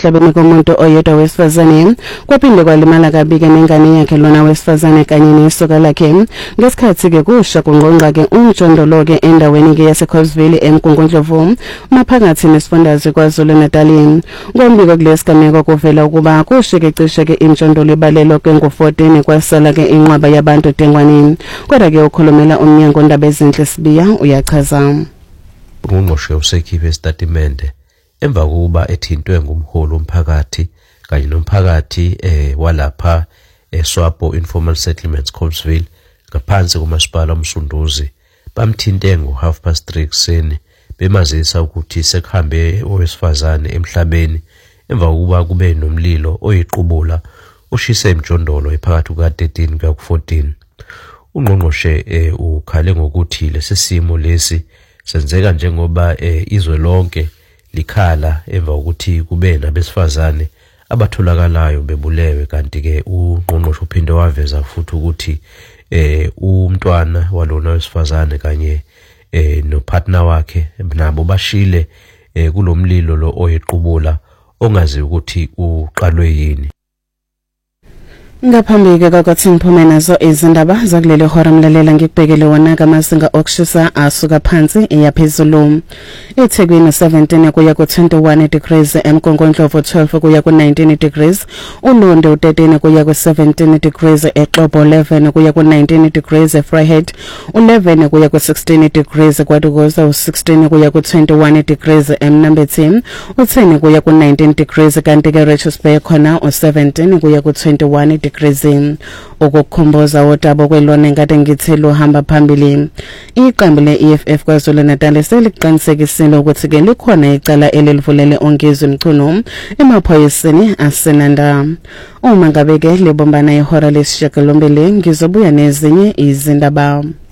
emhlabeni komuntu oyedwa wesifazane kwaphinde kwalimala kabike nengane yakhe lona wesifazane kanye nesoka lakhe ngesikhathi ke kusha kungqongqa ke umjondolo ke endaweni ke yaseCoffsville eMgungundlovu maphakathi nesifundazwe KwaZulu-Natal. Ngombiko kulesigameko kuvela ukuba kushike cishe ke imjondolo ibalelo ke ngo-14 kwasala ke inqwaba yabantu Dengwane. Kodwa ke ukhulumela umnyango ndaba ezinhle Sibiya uyachaza. Ungqongqoshe usekhiphe isitatimende emva kokuba ethintwe ngumholi womphakathi kanye nomphakathi walapha eSwapo Informal Settlements Coffsville ngaphansi komasipala uMsunduzi bamthinte ngo3:30 kuseni bemazisa ukuthi sekuhambe owesifazane emhlabeni emva kokuba kube nomlilo oyiqubula oshisa emjondolo ephakathi kuka13 kuya ku14. Ungqongqoshe ukhale ngokuthi lesisimo lesi senzeka njengoba izwe lonke likhala emva ukuthi kube nabesifazane abatholakalayo bebulewe, kanti ke ungqongqoshe uphinde waveza futhi ukuthi umntwana walona wesifazane kanye nopartner wakhe nabo bashile kulomlilo lo oyiqubula ongazi ukuthi uqalwe yini. Ngaphambi ke kwathi ngiphume nazo izindaba zakuleli hora mlalela ngikubhekele wona kamazinga okushisa asuka phansi eyaphezulu. eThekwini 17 kuya ku21 degrees, eMgungundlovu 12 kuya ku19 degrees, uLonde 13 kuya ku17 degrees, eXhobo 11 kuya ku19 degrees, eVryheid 11 kuya ku16 degrees, kwaDukuza 16 kuya ku21 degrees, eMnambethi 10 kuya ku19 degrees, kanti ke Richards Bay khona 17 kuya ku21 degrees. Ukukhomboza wotabo kwelona ngade ngithi lo hamba phambili. Iqembu leEFF KwaZulu-Natal seliqinisekisile ukuthi ke likhona icala elivulele ongezwe imchuno emaphoyiseni asenanda. Uma ngabe ke libombana ihora lesishiyagalombili ngizobuya nezinye izindaba.